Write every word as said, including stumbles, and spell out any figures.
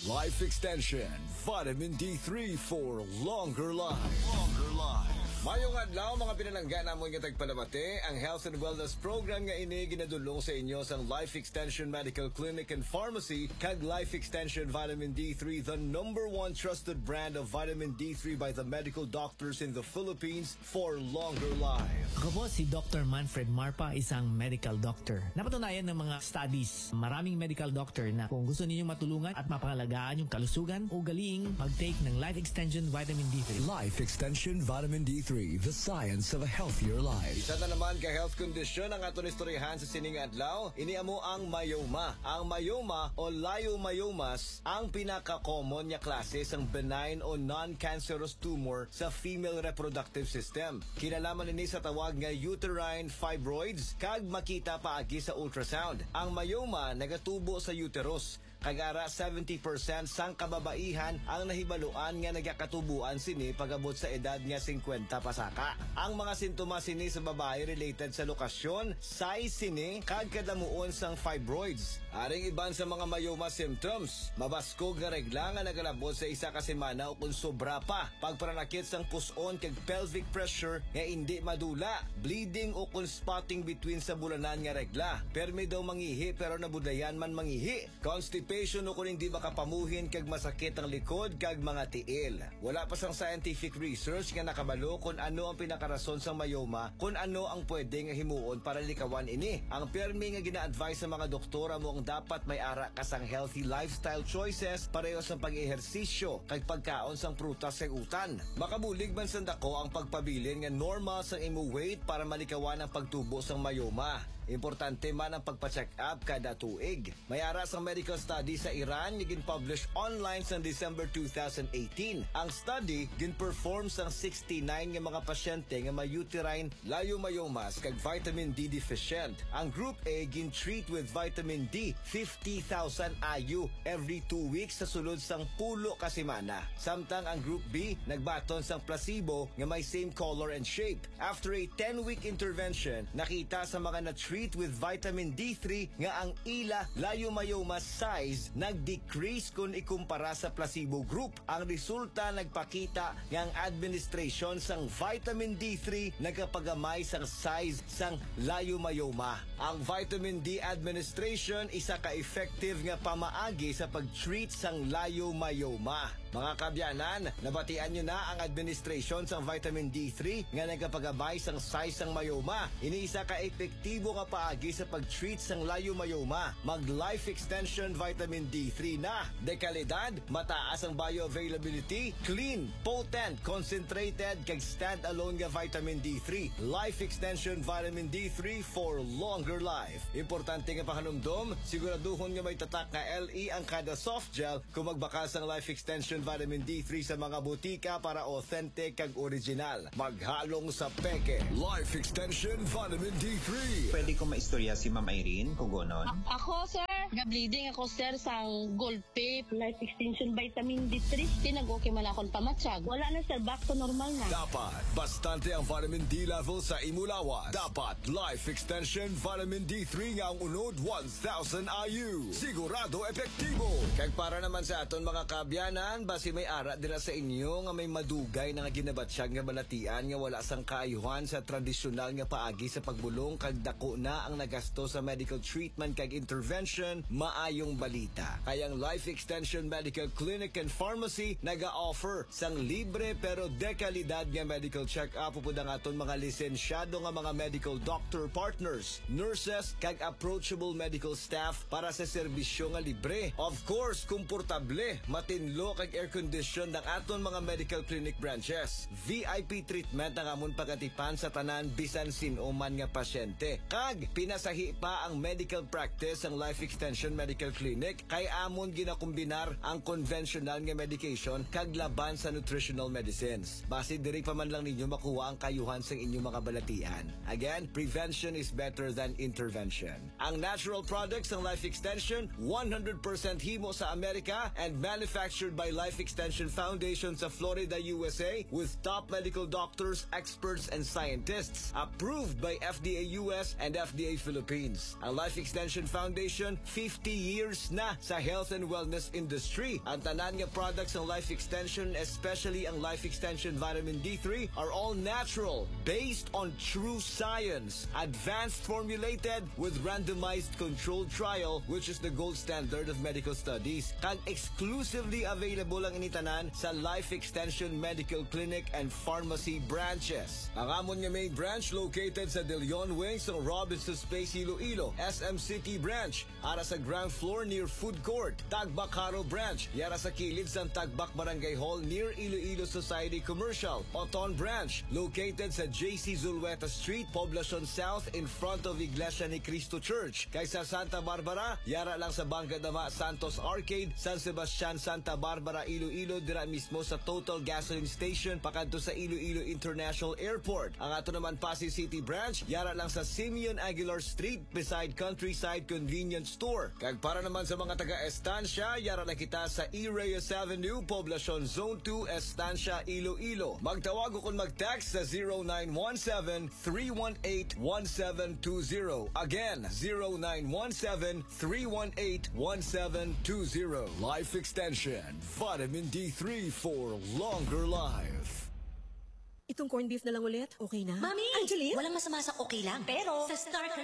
Life Extension, Vitamin D three for longer life. Longer life. Mayong adlaw mga pinalangga namon nga tagpalamate ang Health and Wellness Program nga ini ginadulong sa inyo sang Life Extension Medical Clinic and Pharmacy kag Life Extension Vitamin D three, the number one trusted brand of vitamin D three by the medical doctors in the Philippines for longer life. Ako po si Doctor Manfred Marpa, isang medical doctor. Napatunayan ng mga studies, maraming medical doctor na kung gusto ninyong matulungan at mapangalagaan yung kalusugan, ugaling mag-take ng Life Extension Vitamin D three. Life Extension Vitamin D three, the science of a healthier life. Isa na naman ka health condition ang aton istoryahan sa sining adlaw. Ini amo ang myoma. Ang myoma o leiomyomas ang pinaka-common nga klase sang benign o non-cancerous tumor sa female reproductive system. Kinalaman ini sa tawag nga uterine fibroids kag makita paagi sa ultrasound. Ang myoma nagatubo sa uterus. Kagara seventy percent sang kababaihan ang nahibaluan nga nagakatubuan sini pagabot sa edad nga fifty pasaka. Ang mga sintomas sini sa babae related sa lokasyon, size sini kag kadamuon sang fibroids. Aring iban sa mga myoma symptoms, mabaskog nga regla nga nagalabot sa isa ka semana o kung sobra pa, pagparanakit sang puson kag pelvic pressure nga hindi madula, bleeding o kung spotting between sa bulanan nga regla. Permi daw mangihi pero nabudayan man mangihi. Constipation o kung hindi makapamuhin kag masakit ang likod kag mga tiil. Wala pa sang scientific research nga nakabalo kung ano ang pinakarason sa myoma, kung ano ang pwede nga himuon para likawan ini. Ang permi nga gina-advise sa mga doktora mo ang dapat may ara ka sang healthy lifestyle choices pareho sa pag-ehersisyo kag pagkaon sang prutas kag utan. Makabulig man sa dako ang pagpabilin nga normal sang imo weight para malikawan ang pagtubo sang myoma. Importante man ang pagpa-check up kada tuig. May ara sang medical study sa Iran nga gin-publish online sa December two thousand eighteen. Ang study gin-perform sang sixty-nine nga mga pasyente nga may uterine leiomyomas kag vitamin D deficient. Ang group A gin-treat with vitamin D fifty thousand I U every two weeks sa sulod sang pulo ka semana. Samtang ang group B nagbaton sang placebo nga may same color and shape. After a ten-week intervention, nakita sa mga na-treat with vitamin D three nga ang ila leiomyoma size nag-decrease kung ikumpara sa placebo group. Ang resulta nagpakita nga ang administration sang vitamin D three nagapagamay sang size sang leiomyoma. Ang vitamin D administration isa ka effective nga pamaagi sa pag-treat sang leiomyoma. Mga kabyanan, nabatian nyo na ang administration sang vitamin D three nga nagapagabay sang size sang myoma. Ini isa ka epektibo nga paagi sa pag-treat sang leiomyoma. Mag-Life Extension Vitamin D three na. De kalidad, mataas ang bioavailability, clean, potent, concentrated, kag stand-alone nga vitamin D three. Life Extension Vitamin D three for longer life. Importante nga pahanumdom, siguraduhon nga may tatak nga L E ang kada soft gel kung magbakas ang Life Extension Vitamin D three sa mga butika para authentic kag original. Maghalong sa peke. Life Extension Vitamin D three. Pwede ko maistorya si Ma'am Irene kung gano'n? A- ako, sir, ga-bleeding ako, sir, sa gold tape, Life Extension Vitamin D three. Tinag-okay man akong pamatsyag. Wala na, sir, back to normal na. Dapat bastante ang vitamin D level sa imulawas. Dapat Life Extension Vitamin D three nga ang unod one thousand I U. Sigurado epektibo. Kag para naman sa aton mga kabyanan, basi may ara dira sa inyo nga may madugay na nga ginabatsyag nga balatian nga wala sang kaayuhan sa tradisyonal nga paagi sa pagbulong kag dako na ang nagasto sa medical treatment kag intervention. Maayong balita. Kayang Life Extension Medical Clinic and Pharmacy naga-offer sang libre pero dekalidad nga medical check-up upod ang aton mga lisensyado nga mga medical doctor partners, nurses kag approachable medical staff para sa serbisyo nga libre. Of course, komportable, matinlo kag air condition ng aton mga medical clinic branches. V I P treatment ang amon pagatipan sa tanan bisan sino man nga pasyente. Kag pinasahi pa ang medical practice ang Life Extension Medical Clinic kay amon ginakombinar ang conventional nga medication kag laban sa nutritional medicines. Base diri pa man lang ninyo makuha ang kayuhan sa inyong mga balatian. Again, prevention is better than intervention. Ang natural products ng Life Extension, one hundred percent himo sa Amerika and manufactured by Life Extension Foundation sa Florida, U S A with top medical doctors, experts, and scientists. Approved by F D A U S and F D A Philippines. Ang Life Extension Foundation fifty years na sa health and wellness industry. Ang tanan nga products ng Life Extension, especially ang Life Extension Vitamin D three, are all natural, based on true science, advanced formulated with randomized controlled trial, which is the gold standard of medical studies. Kag exclusively available ang initanan sa Life Extension Medical Clinic and Pharmacy branches. Ang amon nga main branch located sa De Leon Wings ng Robinson's Place, Iloilo. S M City branch ara sa ground floor near food court. Tagbak Haro branch yara sa kilid sa Tagbak Barangay Hall near Iloilo Society Commercial. Oton branch located sa J C Zulueta Street, Poblacion South, in front of Iglesia ni Cristo Church. Kaysa Santa Barbara yara lang sa Bangka Dama Santos Arcade, San Sebastian, Santa Barbara, Iloilo, dira mismo sa Total Gasoline Station pakanto sa Iloilo International Airport. Ang ato naman Pasig City branch yara lang sa Simeon Aguilar Street beside Countryside Convenience Store. Kag para naman sa mga taga Estancia, yara na kita sa E. Reyes Avenue, Poblacion Zone two, Estancia, Iloilo. Magtawag o kung mag-text sa zero nine one seven, three one eight, one seven two zero. Again, zero nine one seven, three one eight, one seven two zero. Life Extension, Vitamin D three for longer life. Itong corned beef na lang ulit, okay na? Mami! Angeline? Walang masama sa okay lang. Pero, sa Star